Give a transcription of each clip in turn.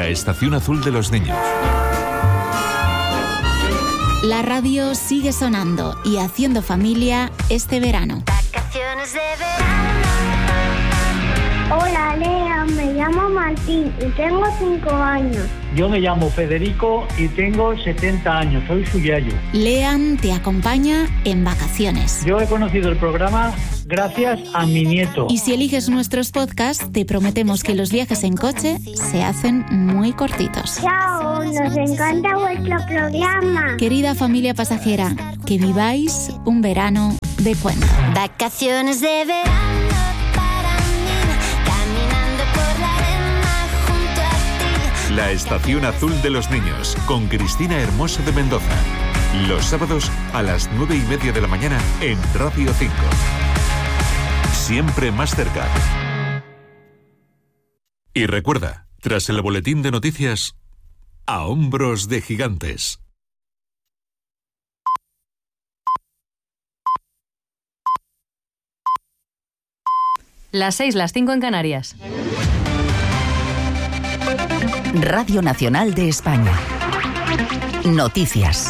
La estación azul de los niños. La radio sigue sonando y haciendo familia este verano. Vacaciones de verano. Hola, Lea, me llamo Martín y tengo 5 años. Yo me llamo Federico y tengo 70 años, soy su yayo. Lean te acompaña en vacaciones. Yo he conocido el programa gracias a mi nieto. Y si eliges nuestros podcasts, te prometemos que los viajes en coche se hacen muy cortitos. Chao, nos encanta vuestro programa. Querida familia pasajera, que viváis un verano de cuento. Vacaciones de verano. La estación azul de los niños, con Cristina Hermoso de Mendoza. Los sábados a las 9:30 de la mañana en Radio 5. Siempre más cerca. Y recuerda, tras el boletín de noticias, a hombros de gigantes. Las 6, las 5 en Canarias. Radio Nacional de España. Noticias.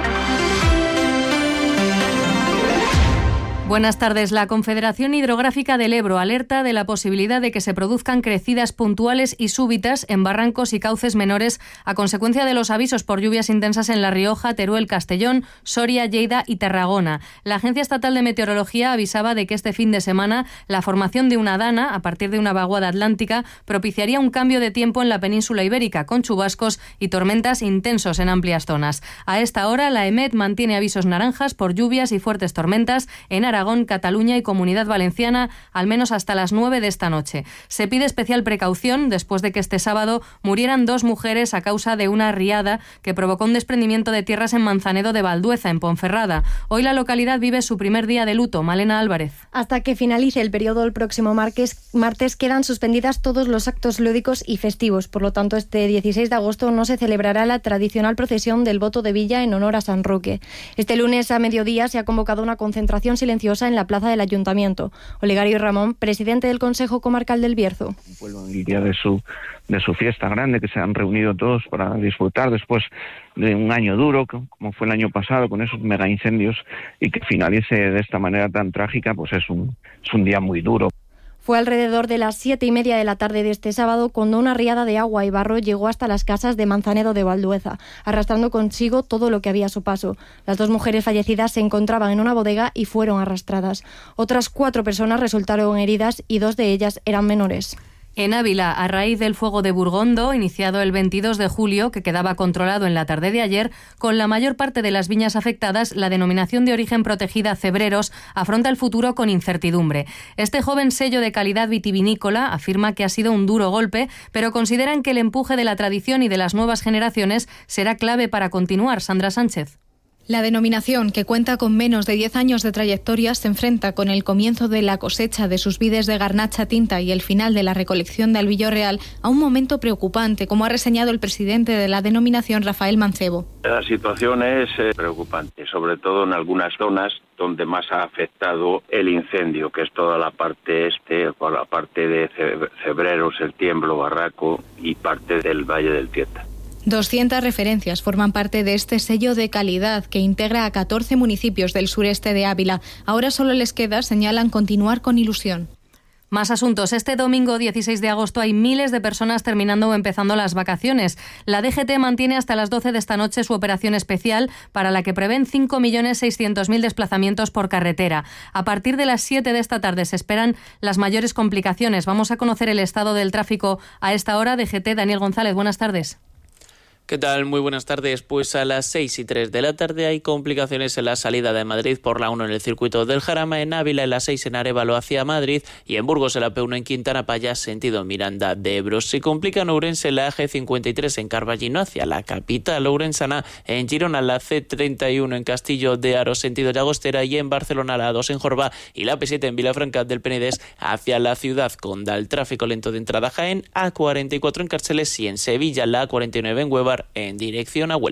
Buenas tardes. La Confederación Hidrográfica del Ebro alerta de la posibilidad de que se produzcan crecidas puntuales y súbitas en barrancos y cauces menores a consecuencia de los avisos por lluvias intensas en La Rioja, Teruel, Castellón, Soria, Lleida y Tarragona. La Agencia Estatal de Meteorología avisaba de que este fin de semana la formación de una dana a partir de una vaguada atlántica propiciaría un cambio de tiempo en la península ibérica con chubascos y tormentas intensos en amplias zonas. A esta hora la EMET mantiene avisos naranjas por lluvias y fuertes tormentas en Aragón, Cataluña y Comunidad Valenciana, al menos hasta las 9 de esta noche. Se pide especial precaución después de que este sábado murieran 2 mujeres a causa de una riada que provocó un desprendimiento de tierras en Manzanedo de Valdueza, en Ponferrada. Hoy la localidad vive su primer día de luto. Malena Álvarez. Hasta que finalice el periodo el próximo martes quedan suspendidas todos los actos lúdicos y festivos. Por lo tanto, este 16 de agosto no se celebrará la tradicional procesión del Voto de Villa en honor a San Roque. Este lunes a mediodía se ha convocado una concentración silenciosa en la plaza del Ayuntamiento. Olegario Ramón, presidente del Consejo Comarcal del Bierzo. Un pueblo en el día de su fiesta grande, que se han reunido todos para disfrutar después de un año duro, como fue el año pasado, con esos mega incendios, y que finalice de esta manera tan trágica, pues es un día muy duro. Fue alrededor de las 7:30 de la tarde de este sábado cuando una riada de agua y barro llegó hasta las casas de Manzanedo de Valdueza, arrastrando consigo todo lo que había a su paso. Las 2 mujeres fallecidas se encontraban en una bodega y fueron arrastradas. Otras 4 personas resultaron heridas y 2 de ellas eran menores. En Ávila, a raíz del fuego de Burgondo, iniciado el 22 de julio, que quedaba controlado en la tarde de ayer, con la mayor parte de las viñas afectadas, la denominación de origen protegida Cebreros afronta el futuro con incertidumbre. Este joven sello de calidad vitivinícola afirma que ha sido un duro golpe, pero consideran que el empuje de la tradición y de las nuevas generaciones será clave para continuar. Sandra Sánchez. La denominación, que cuenta con menos de 10 años de trayectoria, se enfrenta con el comienzo de la cosecha de sus vides de garnacha tinta y el final de la recolección de albillo real a un momento preocupante, como ha reseñado el presidente de la denominación, Rafael Mancebo. La situación es preocupante, sobre todo en algunas zonas donde más ha afectado el incendio, que es toda la parte por la parte de Cebreros, El Tiemblo, Barraco y parte del Valle del Tieta. 200 referencias forman parte de este sello de calidad que integra a 14 municipios del sureste de Ávila. Ahora solo les queda, señalan, continuar con ilusión. Más asuntos. Este domingo 16 de agosto hay miles de personas terminando o empezando las vacaciones. La DGT mantiene hasta las 12 de esta noche su operación especial para la que prevén 5.600.000 desplazamientos por carretera. A partir de las 7 de esta tarde se esperan las mayores complicaciones. Vamos a conocer el estado del tráfico a esta hora. DGT, Daniel González, buenas tardes. ¿Qué tal? Muy buenas tardes. Pues a las 6:03 de la tarde hay complicaciones en la salida de Madrid por la 1 en el circuito del Jarama, en Ávila en la 6 en Arévalo hacia Madrid y en Burgos en la P1 en Quintana Paya sentido Miranda de Ebro. Se complica en Ourense la AG53 en Carballino hacia la capital ourensana, en Girona la C31 en Castillo de Aro sentido Llagostera y en Barcelona la A2 en Jorba y la P7 en Vilafranca del Penedès hacia la ciudad condal. Tráfico lento de entrada a Jaén, A44 en Cárceles y en Sevilla la A49 en Huevar en dirección a Huelva.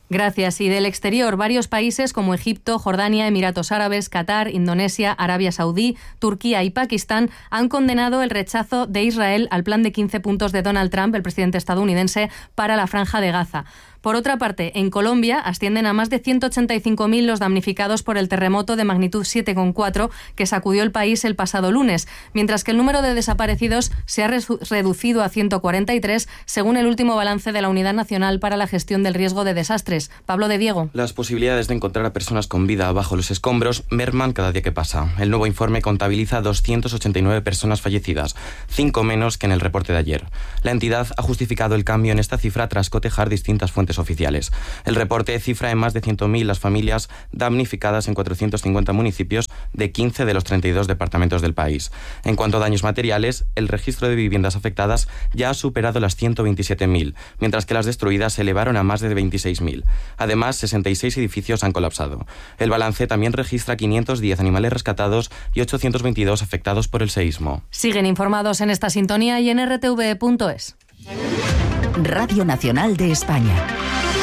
Gracias. Y del exterior, varios países como Egipto, Jordania, Emiratos Árabes, Qatar, Indonesia, Arabia Saudí, Turquía y Pakistán han condenado el rechazo de Israel al plan de 15 puntos de Donald Trump, el presidente estadounidense, para la Franja de Gaza. Por otra parte, en Colombia ascienden a más de 185.000 los damnificados por el terremoto de magnitud 7,4 que sacudió el país el pasado lunes, mientras que el número de desaparecidos se ha reducido a 143, según el último balance de la Unidad Nacional para la Gestión del Riesgo de Desastres. Pablo de Diego. Las posibilidades de encontrar a personas con vida bajo los escombros merman cada día que pasa. El nuevo informe contabiliza 289 personas fallecidas, 5 menos que en el reporte de ayer. La entidad ha justificado el cambio en esta cifra tras cotejar distintas fuentes oficiales. El reporte cifra en más de 100.000 las familias damnificadas en 450 municipios de 15 de los 32 departamentos del país. En cuanto a daños materiales, el registro de viviendas afectadas ya ha superado las 127.000, mientras que las destruidas se elevaron a más de 26.000. Además, 66 edificios han colapsado. El balance también registra 510 animales rescatados y 822 afectados por el seísmo. Siguen informados en esta sintonía y en rtve.es. Radio Nacional de España.